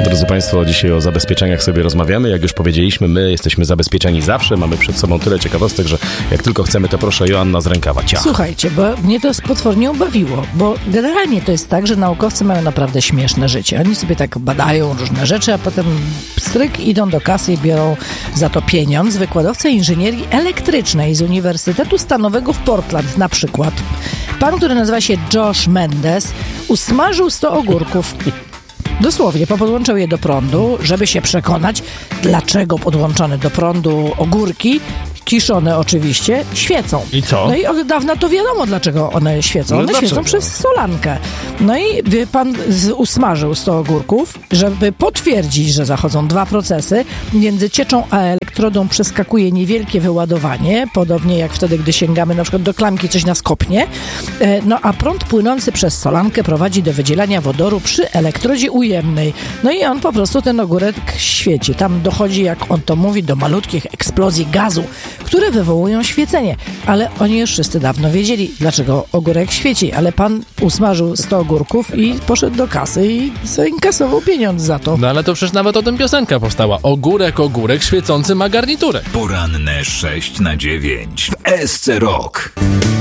Drodzy Państwo, dzisiaj o zabezpieczeniach sobie rozmawiamy. Jak już powiedzieliśmy, my jesteśmy zabezpieczeni zawsze. Mamy przed sobą tyle ciekawostek, że jak tylko chcemy, to proszę, Joanna z rękawa. Ciach. Słuchajcie, bo mnie to potwornie ubawiło, bo generalnie to jest tak, że naukowcy mają naprawdę śmieszne życie. Oni sobie tak badają różne rzeczy, a potem stryk idą do kasy i biorą za to pieniądz. Wykładowca inżynierii elektrycznej z Uniwersytetu Stanowego w Portland na przykład. Pan, który nazywa się Josh Mendes, usmażył 100 ogórków. Dosłownie, podłączył je do prądu, żeby się przekonać, dlaczego podłączone do prądu ogórki, kiszone oczywiście, świecą. I co? No i od dawna to wiadomo, dlaczego one świecą. One świecą przez solankę. No i pan usmażył 100 ogórków, żeby potwierdzić, że zachodzą dwa procesy. Między cieczą a elektrodą przeskakuje niewielkie wyładowanie, podobnie jak wtedy, gdy sięgamy na przykład do klamki, coś nas kopnie. No a prąd płynący przez solankę prowadzi do wydzielania wodoru przy elektrodzie ujemnej. No i on po prostu, ten ogórek świeci. Tam dochodzi, jak on to mówi, do malutkich eksplozji gazu, które wywołują świecenie. Ale oni już wszyscy dawno wiedzieli, dlaczego ogórek świeci. Ale pan usmażył 100 ogórków i poszedł do kasy i zainkasował pieniądz za to. No ale to przecież nawet o tym piosenka powstała. Ogórek, świecący ma garniturę. Poranne 6 na 9 w SC Rock.